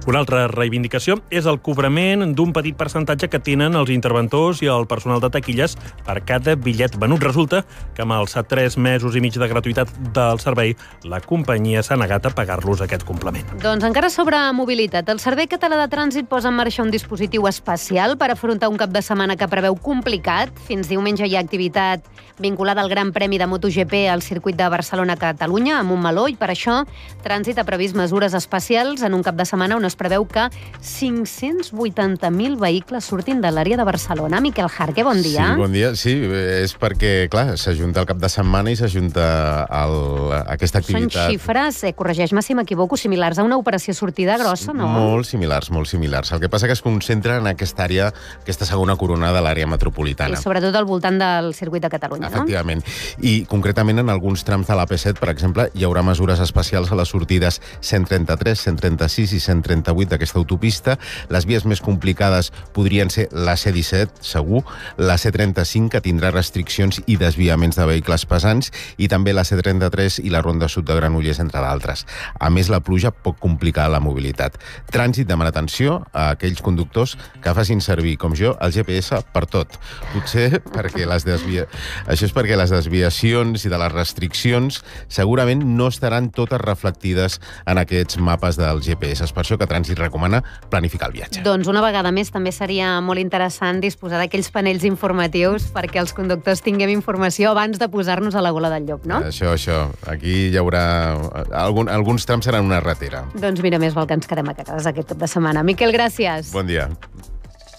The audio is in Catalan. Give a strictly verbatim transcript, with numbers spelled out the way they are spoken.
Una altra reivindicació és el cobrament d'un petit percentatge que tenen els interventors i el personal de taquilles per cada bitllet venut. Resulta que amb els tres mesos i mig de gratuïtat del servei, la companyia s'ha negat a pagar-los aquest complement. Doncs encara sobre mobilitat, el Servei Català de Trànsit posa en marxa un dispositiu especial per afrontar un cap de setmana que preveu complicat. Fins diumenge hi ha activitat vinculada al Gran Premi de MotoGP al circuit de Barcelona-Catalunya, a Montmeló, i per això Trànsit ha previst mesures especials en un cap de setmana on es preveu que cinc-cents vuitanta mil vehicles surtin de l'àrea de Barcelona. Miquel Jarque, bon dia. Sí, bon dia. Sí, és perquè, clar, s'ajunta el cap de setmana i s'ajunta el, aquesta activitat. Són xifres, eh, corregeix-me si m'equivoco, similars a una operació sortida grossa, no? Molt similars, molt similars. El que passa que es concentra en aquesta àrea, aquesta segona corona de l'àrea metropolitana. I sobretot al voltant del circuit de Catalunya, no? Efectivament. I concretament en alguns trams de l'A P set, per exemple, hi haurà mesures especials a les sortides cent trenta-tres, cent trenta-sis i cent trenta-vuit d'aquesta autopista. Les vies més complicades podrien ser la C disset, segur, la C trenta-cinc, que tindrà restriccions i desviaments de vehicles pesants, i també la C trenta-tres i la Ronda Sud de Granollers, entre d'altres. A més, la pluja pot complicar la mobilitat. Trànsit demana atenció a aquells conductors que facin servir, com jo, el G P S per tot. Potser perquè les desvia... Això és perquè les desviacions i de les restriccions segurament no estaran totes reflectides en aquests mapes del G P S. És per això que Trànsit recomana planificar el viatge. Doncs una vegada més també seria molt interessant disposar d'aquells panells informatius perquè els conductors tinguem informació abans de posar-nos a la gola del llop, no? Això, això. Aquí hi haurà... Algun, alguns trams seran una ratera. Doncs mira, més val que ens quedem a casa aquest cap de setmana. Miquel, gràcies. Bon dia.